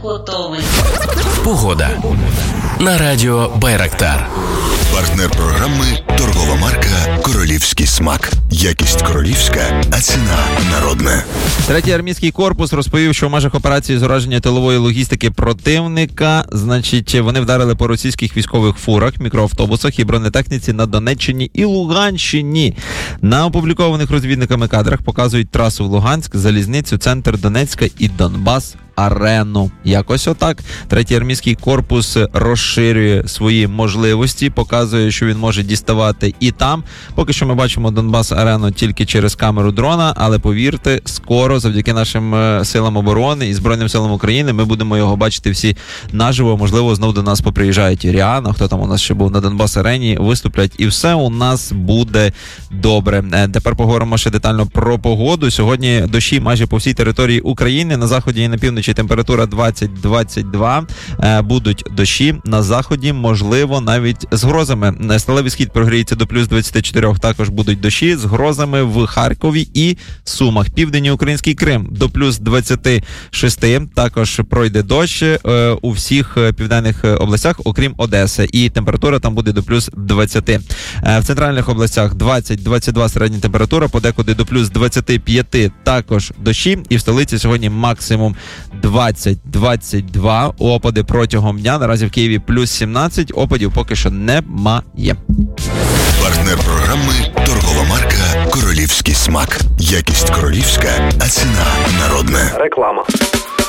готовий. Погода на радіо Байрактар. Партнер програми – торгова марка «Королівський смак». Якість королівська, а ціна народна. Третій армійський корпус розповів, що в межах операції з ураження тилової логістики противника, вони вдарили по російських військових фурах, мікроавтобусах і бронетехніці на Донеччині і Луганщині. На опублікованих розвідниками кадрах показують трасу в Луганськ, залізницю, центр Донецька і Донбас. Арену. Якось отак. Третій армійський корпус розширює свої можливості, показує, що він може діставати і там. Поки що ми бачимо Донбас-арену тільки через камеру дрона, але повірте, скоро, завдяки нашим силам оборони і Збройним силам України, ми будемо його бачити всі наживо. Можливо, знов до нас поприїжджають і Ріана, хто там у нас ще був на Донбас-арені, виступлять, і все у нас буде добре. Тепер поговоримо ще детально про погоду. Сьогодні дощі майже по всій території України, на заході і на півночі температура 20-22, будуть дощі, на заході, можливо, навіть з грозами. Сталевий схід прогріється до плюс 24, також будуть дощі з грозами в Харкові і Сумах. Південний український Крим до плюс 26, також пройде дощ у всіх південних областях, окрім Одеси, і температура там буде до плюс 20. В центральних областях 20-22 середня температура, подекуди до плюс 25 також дощі, і в столиці сьогодні максимум 20-22 опади протягом дня. Наразі в Києві плюс 17, опадів поки що немає. Партнер програми – торгова марка «Королівський смак». Якість королівська, а ціна народна. Реклама.